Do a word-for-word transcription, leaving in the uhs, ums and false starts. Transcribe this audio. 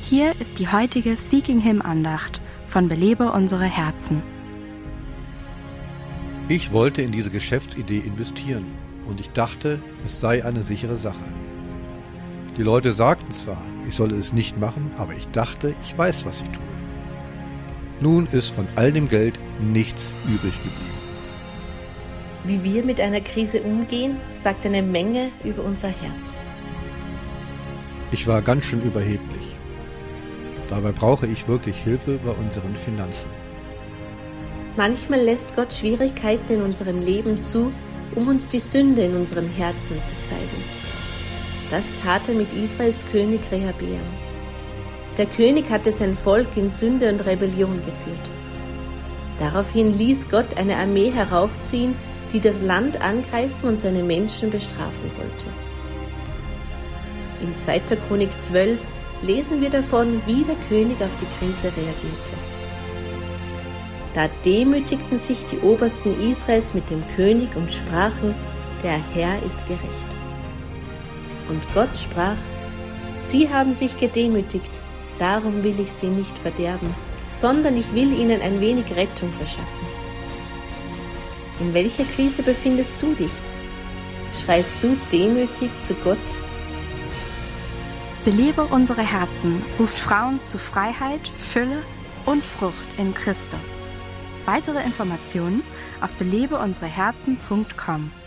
Hier ist die heutige Seeking Him Andacht von Belebe unsere Herzen. Ich wollte in diese Geschäftsidee investieren und ich dachte, es sei eine sichere Sache. Die Leute sagten zwar, ich solle es nicht machen, aber ich dachte, ich weiß, was ich tue. Nun ist von all dem Geld nichts übrig geblieben. Wie wir mit einer Krise umgehen, sagt eine Menge über unser Herz. Ich war ganz schön überheblich. Dabei brauche ich wirklich Hilfe bei unseren Finanzen. Manchmal lässt Gott Schwierigkeiten in unserem Leben zu, um uns die Sünde in unserem Herzen zu zeigen. Das tat er mit Israels König Rehabeam. Der König hatte sein Volk in Sünde und Rebellion geführt. Daraufhin ließ Gott eine Armee heraufziehen, die das Land angreifen und seine Menschen bestrafen sollte. In zweiter Chronik zwölf lesen wir davon, wie der König auf die Krise reagierte. Da demütigten sich die Obersten Israels mit dem König und sprachen, der Herr ist gerecht. Und Gott sprach, sie haben sich gedemütigt, darum will ich sie nicht verderben, sondern ich will ihnen ein wenig Rettung verschaffen. In welcher Krise befindest du dich? Schreist du demütig zu Gott? Belebe unsere Herzen ruft Frauen zu Freiheit, Fülle und Frucht in Christus. Weitere Informationen auf belebe unsere herzen punkt com.